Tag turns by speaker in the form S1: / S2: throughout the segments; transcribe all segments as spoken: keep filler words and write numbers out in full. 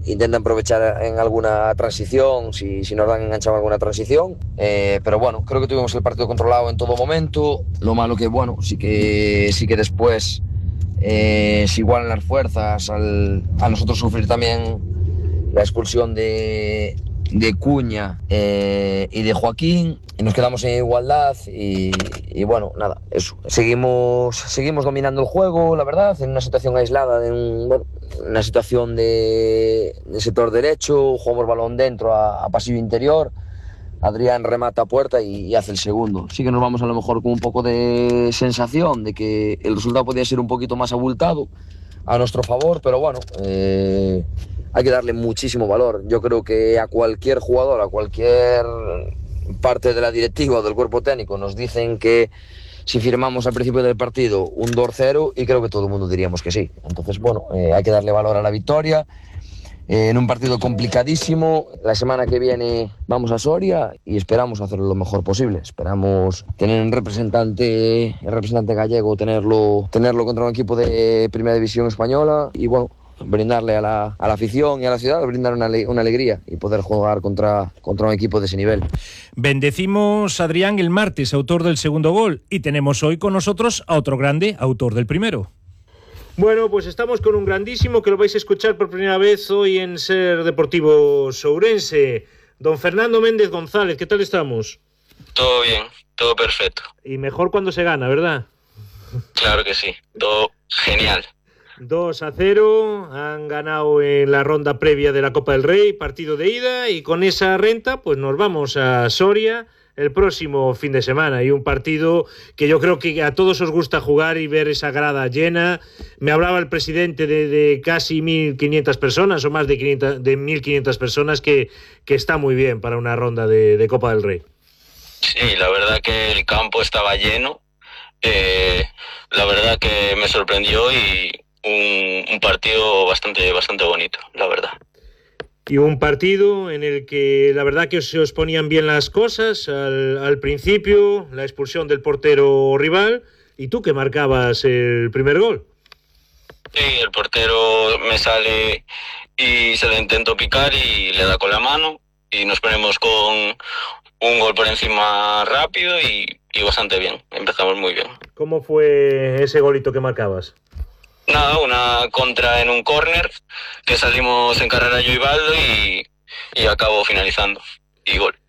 S1: intenten aprovechar en alguna transición, si, si nos dan enganchado en alguna transición. Eh, pero bueno, creo que tuvimos el partido controlado en todo momento. Lo malo que, bueno, sí que, sí que después eh, se igualan las fuerzas al, a nosotros sufrir también la expulsión de, de Cuña eh, y de Joaquín, y nos quedamos en igualdad y, y bueno, nada, eso. Seguimos, seguimos dominando el juego, la verdad, en una situación aislada, en un, bueno, una situación de, de sector derecho, jugamos balón dentro a, a pasillo interior, Adrián remata a puerta y, y hace el segundo. Sí que nos vamos a lo mejor con un poco de sensación de que el resultado podía ser un poquito más abultado a nuestro favor, pero bueno, eh, hay que darle muchísimo valor. Yo creo que a cualquier jugador, a cualquier parte de la directiva o del cuerpo técnico nos dicen que si firmamos al principio del partido un dos cero, y creo que todo el mundo diríamos que sí. Entonces, bueno, eh, hay que darle valor a la victoria. Eh, en un partido complicadísimo, la semana que viene vamos a Soria y esperamos hacerlo lo mejor posible. Esperamos tener un representante, el representante gallego, tenerlo, tenerlo contra un equipo de Primera División Española y bueno, brindarle a la, a la afición y a la ciudad, brindar una, una alegría y poder jugar contra, contra un equipo de ese nivel.
S2: Bendecimos a Adrián el martes, autor del segundo gol, y tenemos hoy con nosotros a otro grande, autor del primero.
S3: Bueno, pues estamos con un grandísimo que lo vais a escuchar por primera vez hoy en Ser Deportivo Sourense. Don Fernando Méndez González, ¿qué tal estamos?
S4: Todo bien, todo perfecto.
S3: Y mejor cuando se gana, ¿verdad?
S4: Claro que sí, todo genial.
S3: dos a cero, han ganado en la ronda previa de la Copa del Rey, partido de ida, y con esa renta pues nos vamos a Soria el próximo fin de semana, y un partido que yo creo que a todos os gusta jugar y ver esa grada llena. Me hablaba el presidente de, de casi mil quinientas personas o más de, quinientas, de mil quinientas personas, que, que está muy bien para una ronda de, de Copa del Rey.
S4: Sí, la verdad que el campo estaba lleno, eh, la verdad que me sorprendió y un, un partido bastante, bastante bonito, la verdad.
S3: Y un partido en el que la verdad que se os ponían bien las cosas al, al principio, la expulsión del portero rival, y tú que marcabas el primer gol.
S4: Sí, el portero me sale y se le intento picar y le da con la mano y nos ponemos con un gol por encima rápido y, y bastante bien, empezamos muy bien.
S3: ¿Cómo fue ese golito que marcabas?
S4: Nada, una contra en un córner, que salimos en carrera yo y Baldo y, y acabo finalizando, y gol.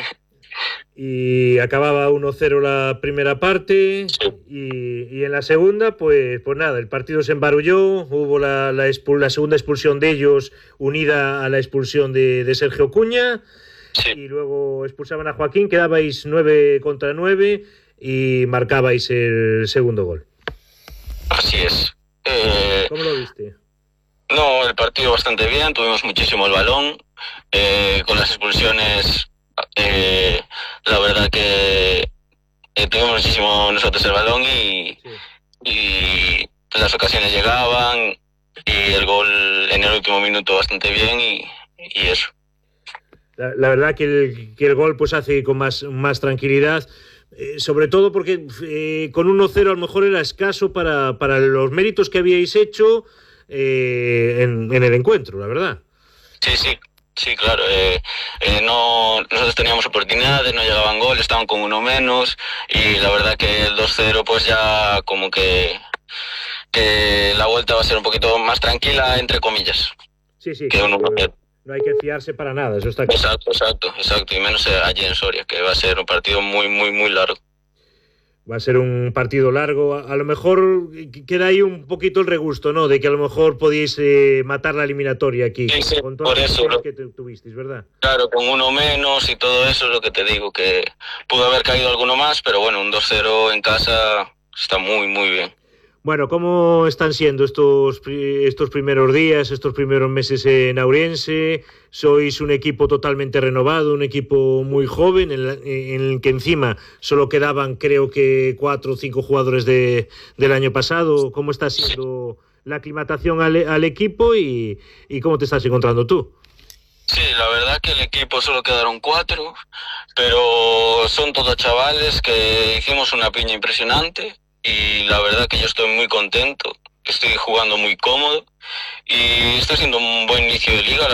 S3: Y acababa uno cero la primera parte,
S4: sí.
S3: y, y en la segunda, pues, pues nada, el partido se embarulló, hubo la, la, expul- la segunda expulsión de ellos unida a la expulsión de, de Sergio Cuña,
S4: sí.
S3: Y luego expulsaban a Joaquín, quedabais nueve contra nueve y marcabais el segundo gol.
S4: Así es. Eh,
S3: ¿Cómo lo viste?
S4: No, el partido bastante bien, tuvimos muchísimo el balón, eh, con las expulsiones, eh, la verdad que eh, tuvimos muchísimo nosotros el balón y, sí. y las ocasiones llegaban y el gol en el último minuto bastante bien y, y eso.
S3: La, la verdad que el, que el gol pues hace con más, más tranquilidad. Eh, sobre todo porque eh, con uno cero a lo mejor era escaso para, para los méritos que habíais hecho eh, en, en el encuentro, la verdad.
S4: Sí, sí, sí, claro. Eh, eh, no, nosotros teníamos oportunidades, no llegaban goles, estaban con uno menos y la verdad que el dos cero pues ya como que, que la vuelta va a ser un poquito más tranquila, entre comillas.
S3: Sí, sí.
S4: Que uno...
S3: No hay que fiarse para nada, eso está claro.
S4: Exacto, exacto, exacto, y menos allí en Soria, que va a ser un partido muy, muy, muy largo.
S3: Va a ser un partido largo, a, a lo mejor queda ahí un poquito el regusto, ¿no? De que a lo mejor podíais eh, matar la eliminatoria aquí,
S4: sí, sí,
S3: con todas
S4: por
S3: las
S4: eso lo...
S3: que tuvisteis, ¿verdad?
S4: Claro, con uno menos y todo eso es lo que te digo, que pudo haber caído alguno más, pero bueno, un dos cero en casa está muy, muy bien.
S3: Bueno, ¿cómo están siendo estos, estos primeros días, estos primeros meses en Auriense? Sois un equipo totalmente renovado, un equipo muy joven, en, la, en el que encima solo quedaban creo que cuatro o cinco jugadores de, del año pasado. ¿Cómo está siendo la aclimatación al, al equipo y, y cómo te estás encontrando tú?
S4: Sí, la verdad que el equipo solo quedaron cuatro, pero son todos chavales que hicimos una piña impresionante. Y la verdad que yo estoy muy contento, estoy jugando muy cómodo y estoy haciendo un buen inicio de liga.